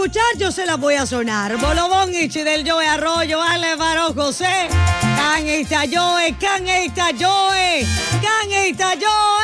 escuchar, yo se las voy a sonar. Bolobón Ichi del Joe Arroyo, Álvaro José. Can esta Joe, can esta Joe, can esta Joe.